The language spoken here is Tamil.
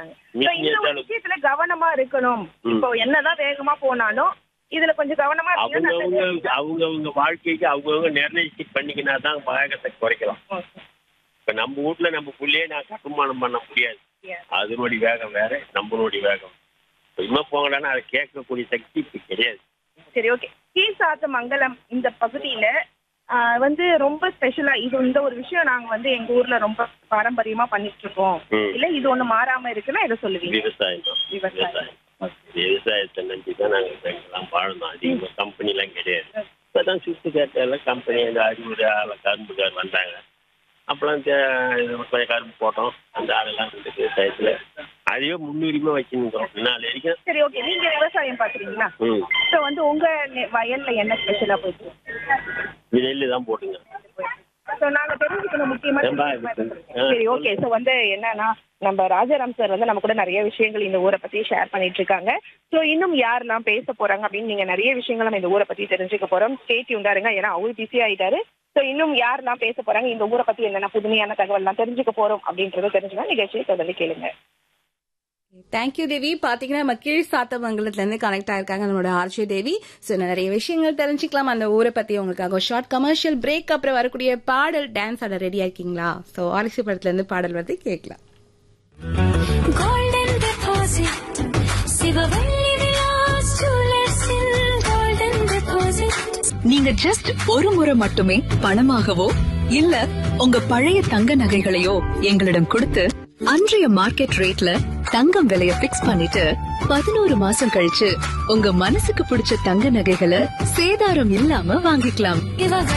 இருக்காங்க. இந்த ஒரு விஷயத்துல கவனமா இருக்கணும். இப்போ என்னதான் வேகமா போனாலும் இதுல கொஞ்சம் கவனமா அவங்க வாழ்க்கைக்கு அவங்கவுங்க நிர்ணயிச்சு பண்ணிக்கினா தான் வேகத்தை குறைக்கலாம். இப்ப நம்ம வீட்டுல நம்ம புள்ளையே நான் கட்டுமானம் பண்ண முடியாது. அதனுடைய வேகம் வேற, நம்மளுடைய வேகம் இன்னும் போங்கடான்னு அதை கேட்கக்கூடிய சக்தி இப்ப கிடையாது. சரி, ஓகே. கீழ்சாத்தமங்கலம் இந்த பகுதியில ரொம்ப ஸ்பெஷலா இந்த ஒரு விஷயம் நாங்க எங்க ஊர்ல ரொம்ப பாரம்பரியமா பண்ணிட்டு இருக்கோம், இல்ல இது ஒண்ணு மாறாம இருக்குன்னா இதை சொல்லுவீங்க? விவசாயத்தை நம்பிதான் நாங்க எல்லாம் வாழணும். அதிகமா கம்பெனி எல்லாம் கிடையாது. இப்பதான் சுத்து கேட்ட கம்பெனி அந்த அறிவுரை கரும்புக்கார் வந்தாங்க. அப்பெல்லாம் கொஞ்சம் கரும்பு போட்டோம். அந்த ஆளெல்லாம் விவசாயத்துல அதையே முன்னுரிமை வச்சுருக்கோம் நாலு வரைக்கும். சரி, ஓகே. நீங்க விவசாயம் பாக்குறீங்களா? உங்க வயல்ல என்ன ஸ்பெஷலா போயிட்டு? நெல்லு தான் போட்டுங்க. நாங்க தெரிஞ்சுக்கணும் முக்கியமா. சரி, ஓகே. என்னன்னா நம்ம ராஜாராம் சார் நம்ம கூட நிறைய விஷயங்கள் இந்த ஊரை பத்தி ஷேர் பண்ணிட்டு இருக்காங்க. இன்னும் யாரெல்லாம் பேச போறாங்க அப்படின்னு நீங்க நிறைய விஷயங்கள் நம்ம இந்த ஊரை பத்தி தெரிஞ்சுக்க போறோம். ஸ்டே டியூன்டா இருங்க, ஏன்னா அவரு பிஸி ஆயிட்டாரு. இன்னும் யாரெல்லாம் பேச போறாங்க, இந்த ஊரை பத்தி என்னென்ன புதுமையான தகவல் எல்லாம் தெரிஞ்சுக்க போறோம் அப்படின்றத தெரிஞ்சுக்கலாம். நிகழ்ச்சியை தொடர்ந்து கேளுங்க. தேங்க்யூ தேவி. பாத்தீங்கன்னா நம்ம கீழ்சாத்தமங்கலத்துல இருந்து கனெக்ட் ஆயிருக்காங்க நம்மளோட ஆர்ஜே தேவி. நிறைய விஷயங்கள் தெரிஞ்சுக்கலாம் அந்த ஊரை பத்தி. உங்களுக்காக ஷார்ட் கமர்ஷியல் பிரேக், அப்புறம் வரக்கூடிய பாடல் டான்ஸ் ஆட ரெடியா இருக்கீங்களா? ஆர்சி படத்துல இருந்து பாடல் வந்து கேட்கலாம். நீங்க ஜஸ்ட் ஒரு முறை மட்டுமே பணமாகவோ இல்ல உங்க பழைய தங்க நகைகளையோ எங்களிடம் கொடுத்து அன்றைய மார்க்கெட் ரேட்ல தங்கம் விலைய பிக்ஸ் பண்ணிட்டு 11 மாசம் கழிச்சு உங்க மனசுக்கு பிடிச்ச தங்க நகைகளை சேதாரம் இல்லாம வாங்கிக்கலாம்.